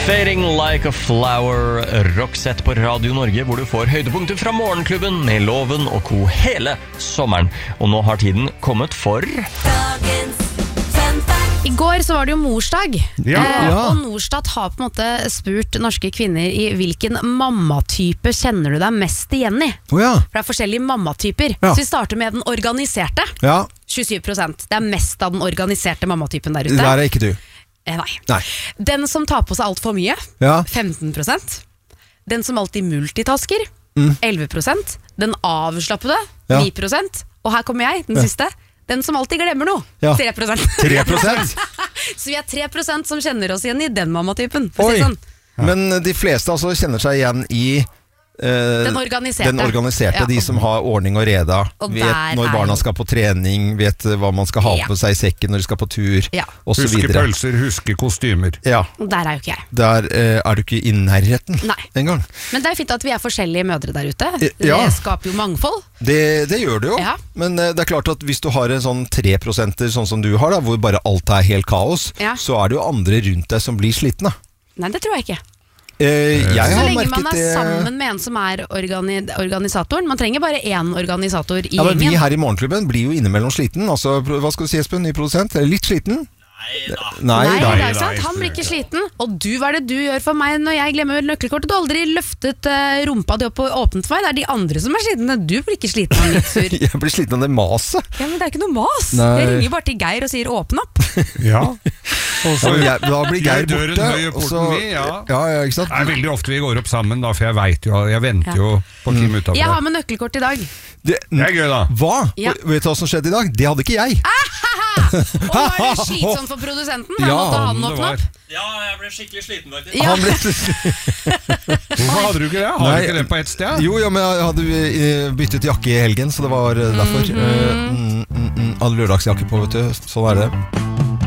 Fading like a flower, Roxette på Radio Norge, hvor du får høydepunkter fra morgenklubben med Loven og Co. hele sommeren. Og nå har tiden kommet for... I går så var det jo morsdag, Ja. og Norstat har på en måte spurt norske kvinner i hvilken mammatype kjenner du deg mest igjen i. Ja. For det er forskjellige mammatyper. Ja. Så vi starter med den organiserte. Ja, 27%. Det er mest av den organiserte mammatypen der ute. der er ikke du. Nei. Nei. Den som tar på seg alt for mye, Ja. 15%. Den som alltid multitasker, 11%. Den avslappede, Ja. 9%. Og her kommer jeg, den siste. Den som alltid glemmer noe, Ja. 3%. 3%? Så vi er 3% som kjenner oss igjen i den mammatypen. For å si Oi. sånn. Men de fleste altså kjenner seg igjen i Den organiserte. Den organiserte, Ja. de som har ordning og reda, Og vet der når er barna jo- skal på trening, vet hva man skal ha Ja. på seg i sekken når de skal på tur, Ja. og så Huske videre. pølser, huske kostymer. Ja, Der er jo ikke jeg. der er du ikke i nærheten Nei. en gang. Men det er fint at vi er forskjellige mødre der ute. Ja. Det skaper jo mangfold. Det gjør det jo, Ja. men det er klart at hvis du har en sånn 3% sånn som du har da, hvor bare alt er helt kaos, Ja. så er det jo andre rundt deg som blir slitne. Nei, det tror jeg ikke. Jeg Så har lenge merket man er det. sammen med en som er organisatoren. Man trenger bare én organisator i Ja, men vi gjengen. her i Morgenklubben blir jo innimellom sliten. Altså, hva skal du si, Espen, ny produsent? Er litt sliten? Nei Nei, da. det er sant. Han blir ikke sliten. Og du, hva er det du gjør for meg når jeg glemmer nøkkelkortet? Du har aldri løftet rumpa di opp og åpnet for meg. Det er de andre som er slitne. Du blir ikke sliten av mitt sur. Jeg blir sliten av det maset. Ja, men det er ikke noe mas. Nei. Jeg ringer bare til Geir og sier åpne opp. Ja. Og så Ja, men da blir Geir gjør døren borte. høy i og så- porten min, ja. Ja, ikke sant? Det er veldig ofte vi går opp sammen, da, for jeg vet jo, jeg venter Ja. jo på Kim Jeg utenfor. har med nøkkelkort i dag. Det Det er gøy, da. Hva? Ja. Vet du hva som skjedde i dag? Det hadde ikke jeg. Og var det slitsomt for produsenten? For Ja, han måtte ha den det åpne var. opp. Ja, jeg ble skikkelig sliten faktisk. Ja. Han ble... Hvorfor hadde du ikke det? Har Nei. du ikke det på ett sted? Jo, ja, men jeg hadde byttet jakke i helgen, så det var derfor. Hadde lørdagsjakke på, vet du. Sånn er det.